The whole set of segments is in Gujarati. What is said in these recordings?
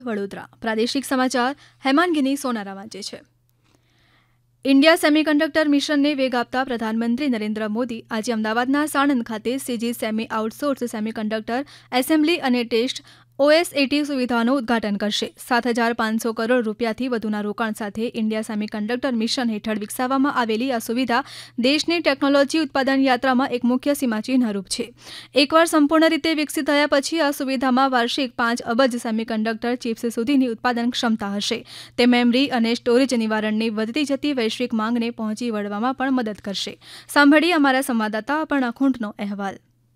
વડોદરા પ્રાદેશિક સમાચાર હેમાંગીની સોનારા વાંચે છે. ઇન્ડિયા સેમિકન્ડક્ટર મિશનને વેગ આપતા પ્રધાનમંત્રી નરેન્દ્ર મોદી આજે અમદાવાદના સાણંદ ખાતે CG semi outsource semiconductor assembly અને ટેસ્ટ OSAT સુવિધાનું ઉદ્ઘાટન કરશે. 7,500 કરોડ રૂપિયાથી વધુના રોકાણ સાથે ઇન્ડિયા સેમિકન્ડક્ટર મિશન હેઠળ વિકસાવવામાં આવેલી આ સુવિધા દેશની ટેકનોલોજી ઉત્પાદન યાત્રામાં એક મુખ્ય સીમાચિહ્નરૂપ છે. એકવાર સંપૂર્ણ રીતે વિકસિત થયા પછી આ સુવિધામાં વાર્ષિક 5 અબજ સેમિકન્ડક્ટર ચિપ્સ સુધીની ઉત્પાદન ક્ષમતા હશે. તે મેમરી અને સ્ટોરેજ નિવારણની વધતી જતી વૈશ્વિક માંગને પહોંચી વળવામાં પણ મદદ કરશે. સાંભળીએ અમારા સંવાદદાતા અપર્ણા ખૂંટનો અહેવાલ.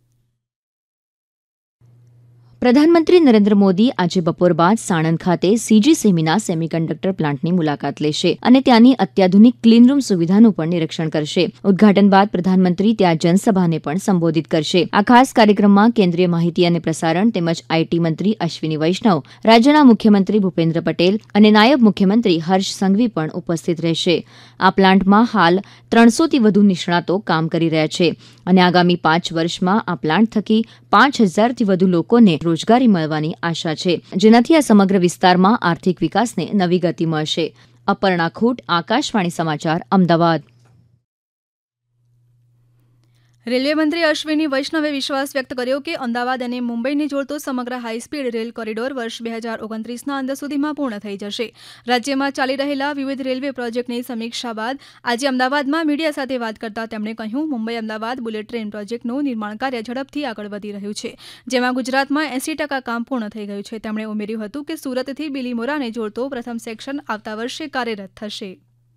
પ્રધાનમંત્રી નરેન્દ્ર મોદી આજે બપોર બાદ સાણંદ ખાતે સીજી સેમીના સેમિકન્ડક્ટર પ્લાન્ટની મુલાકાત લેશે અને ત્યાંની અત્યાધુનિક ક્લીનરૂમ સુવિધાનું પણ નિરીક્ષણ કરશે. ઉદ્ઘાટન બાદ પ્રધાનમંત્રી ત્યાં જનસભાને પણ સંબોધિત કરશે. આ ખાસ કાર્યક્રમમાં કેન્દ્રીય માહિતી અને પ્રસારણ તેમજ આઈટી મંત્રી અશ્વિની વૈષ્ણવ, રાજ્યના મુખ્યમંત્રી ભૂપેન્દ્ર પટેલ અને નાયબ મુખ્યમંત્રી હર્ષ સંઘવી પણ ઉપસ્થિત રહેશે. આ પ્લાન્ટમાં હાલ 300થી વધુ નિષ્ણાતો કામ કરી રહ્યા છે અને આગામી 5 વર્ષમાં આ પ્લાન્ટ થકી 5,000થી વધુ લોકોને રોજગારી મળવાની આશા છે, જેનાથી આ સમગ્ર વિસ્તારમાં આર્થિક વિકાસને નવી ગતિ મળશે. અપર્ણા ખૂટ, આકાશવાણી સમાચાર, અમદાવાદ. રેલવે મંત્રી અશ્વિની વૈષ્ણવે વિશ્વાસ વ્યક્ત કર્યો કે અમદાવાદ અને મુંબઈને જોડતો સમગ્ર હાઈસ્પીડ રેલ કોરિડોર વર્ષ 2029ના અંત સુધીમાં પૂર્ણ થઈ જશે. રાજ્યમાં ચાલી રહેલા વિવિધ રેલવે પ્રોજેક્ટની સમીક્ષા બાદ આજે અમદાવાદમાં મીડિયા સાથે વાત કરતા તેમણે કહ્યું, મુંબઈ અમદાવાદ બુલેટ ટ્રેન પ્રોજેક્ટનું નિર્માણ કાર્ય ઝડપથી આગળ વધી રહ્યું છે, જેમાં ગુજરાતમાં 80% કામ પૂર્ણ થઈ ગયું છે. તેમણે ઉમેર્યું હતું કે સુરતથી બિલીમોરાને જોડતો પ્રથમ સેક્શન આવતા વર્ષે કાર્યરત થશે.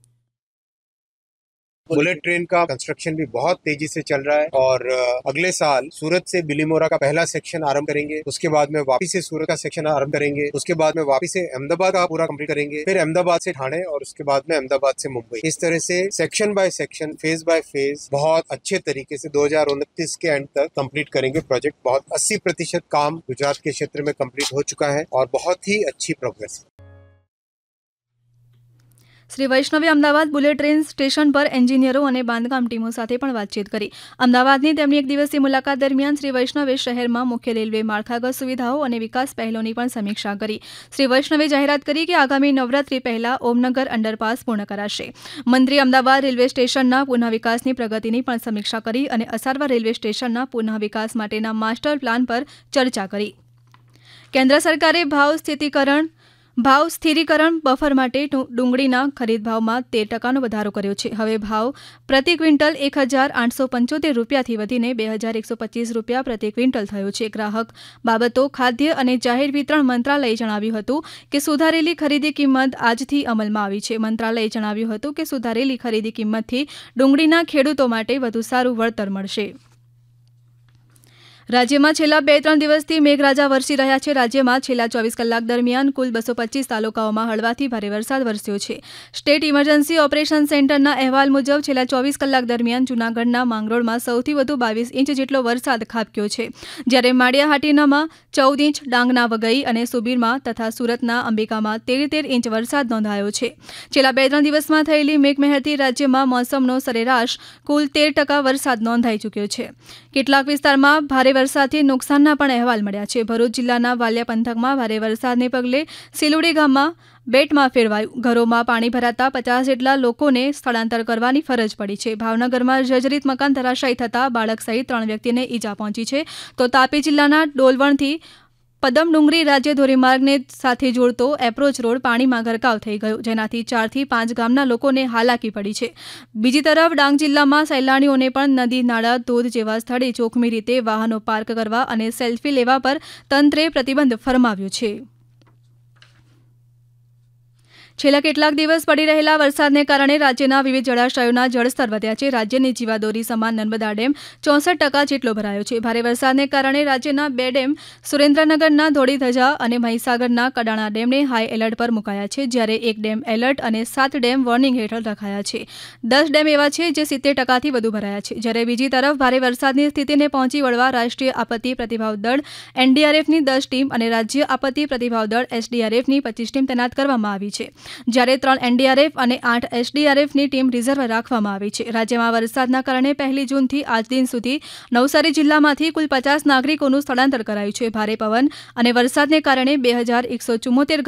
बुलेट ट्रेन का कंस्ट्रक्शन भी बहुत तेजी से चल रहा है और अगले साल सूरत से बिलीमोरा का पहला सेक्शन आरंभ करेंगे. उसके बाद में वापस से सूरत का सेक्शन आरंभ करेंगे. उसके बाद में वापस से अहमदाबाद का पूरा कंप्लीट करेंगे. फिर अहमदाबाद से ठाणे और उसके बाद में अहमदाबाद से मुंबई. इस तरह से section by section, phase by phase बहुत अच्छे तरीके से 2029 के एंड तक कंप्लीट करेंगे. प्रोजेक्ट बहुत 80% काम गुजरात के क्षेत्र में कंप्लीट हो चुका है और बहुत ही अच्छी प्रोग्रेस है. શ્રી વૈષ્ણવે અમદાવાદ બુલેટ ટ્રેન સ્ટેશન પર એન્જિનિયરો અને બાંધકામ ટીમો સાથે પણ વાતચીત કરી. અમદાવાદની તેમની એક દિવસીય મુલાકાત દરમિયાન શ્રી વૈષ્ણવે શહેરમાં મુખ્ય રેલવે માળખાગત સુવિધાઓ અને વિકાસ પહેલોની પણ સમીક્ષા કરી. શ્રી વૈષ્ણવે જાહેરાત કરી કે આગામી નવરાત્રી પહેલા ઓમનગર અંડરપાસ પૂર્ણ કરાશે. મંત્રી અમદાવાદ રેલવે સ્ટેશનના પુનઃ વિકાસની પ્રગતિની પણ સમીક્ષા કરી અને અસારવા રેલવે સ્ટેશનના પુનઃ વિકાસ માટેના માસ્ટર પ્લાન પર ચર્ચા કરી. કેન્દ્ર સરકારે ભાવ સ્થિરીકરણ બફર માટે ડુંગળીના ખરીદ ભાવમાં 13% વધારો કર્યો છે. હવે ભાવ પ્રતિ ક્વિન્ટલ 1,875 રૂપિયાથી વધીને 2,125 રૂપિયા પ્રતિ ક્વિન્ટલ થયો છે. ગ્રાહક બાબતો, ખાદ્ય અને જાહેર વિતરણ મંત્રાલયે જણાવ્યું હતું કે સુધારેલી ખરીદી કિંમત આજથી અમલમાં આવી છે. મંત્રાલયે જણાવ્યું હતું કે સુધારેલી ખરીદી કિંમતથી ડુંગળીના ખેડૂતો માટે વધુ સારું વળતર મળશે. રાજ્યમાં છેલ્લા 2-3 દિવસથી મેઘરાજા વરસી રહ્યા છે. રાજ્યમાં છેલ્લા 24 કલાક દરમિયાન કુલ 225 તાલુકાઓમાં હળવાથી ભારે વરસાદ વરસ્યો છે. સ્ટેટ ઇમરજન્સી ઓપરેશન સેન્ટરના અહેવાલ મુજબ છેલ્લા 24 કલાક દરમિયાન જૂનાગઢના માંગરોળમાં સૌથી વધુ 22 ઇંચ જેટલો વરસાદ ખાબક્યો છે, જ્યારે માળિયાહાટીનામાં 14 ઇંચ, ડાંગના વઘઈ અને સુબીરમાં તથા સુરતના અંબિકામાં 13 ઇંચ વરસાદ નોંધાયો છે. છેલ્લા 2-3 દિવસમાં થયેલી મેઘમહેરથી રાજ્યમાં મોસમનો સરેરાશ કુલ 13% વરસાદ નોંધાઈ ચૂક્યો છે. કેટલાક વિસ્તારમાં ભારે વરસાદથી નુકસાનના પણ અહેવાલ મળ્યા છે. ભરૂચ જિલ્લાના વાલિયા પંથકમાં ભારે વરસાદને પગલે સિલુડી ગામમાં બેટમાં ફેરવાયું. ઘરોમાં પાણી ભરાતા 50 જેટલા લોકોને સ્થળાંતર કરવાની ફરજ પડી છે. ભાવનગરમાં જર્જરિત મકાન ધરાશાયી થતાં બાળક સહિત 3 વ્યક્તિને ઈજા પહોંચી છે. તો તાપી જિલ્લાના ડોલવણથી પદમડુંગરી રાજ્ય ધોરીમાર્ગને સાથે જોડતો એપ્રોચ રોડ પાણીમાં ગરકાવ થઈ ગયો, જેનાથી 4 થી 5 ગામના લોકોને હાલાકી પડી છે. બીજી તરફ ડાંગ જિલ્લામાં સહેલાણીઓને પણ નદી, નાળા, ધોધ જેવા સ્થળે જોખમી રીતે વાહનો પાર્ક કરવા અને સેલ્ફી લેવા પર તંત્રે પ્રતિબંધ ફરમાવ્યો છે. છેલ્લા કેટલાક દિવસ પડી રહેલા વરસાદને કારણે રાજ્યના વિવિધ જળાશયોના જળસ્તર વધ્યા છે. રાજ્યની જીવાદોરી સમાન નર્મદા ડેમ 64% જેટલો ભરાયો છે. ભારે વરસાદને કારણે રાજ્યના 2 ડેમ સુરેન્દ્રનગરના ધોળીધજા અને મહીસાગરના કડાણા ડેમને હાઈ એલર્ટ પર મુકાયા છે, જ્યારે 1 ડેમ એલર્ટ અને 7 ડેમ વોર્નિંગ હેઠળ રખાયા છે. 10 ડેમ એવા છે જે 70%થી વધુ ભરાયા છે, જ્યારે બીજી તરફ ભારે વરસાદની સ્થિતિને પહોંચી વળવા રાષ્ટ્રીય આપત્તિ પ્રતિભાવ દળ NDRFની 10 ટીમ અને રાજ્ય આપત્તિ પ્રતિભાવ દળ SDRFની 25 ટીમ તૈનાત કરવામાં આવી છે. જ્યારે 3 એનડીઆરએફ અને 8 એસડીઆરએફની ટીમ રિઝર્વ રાખવામાં આવી છે. રાજ્યમાં વરસાદના કારણે 1 જૂનથી આજ દિન સુધી નવસારી જિલ્લામાંથી કુલ 50 નાગરિકોનું સ્થળાંતર કરાયું છે. ભારે પવન અને વરસાદને કારણે 2174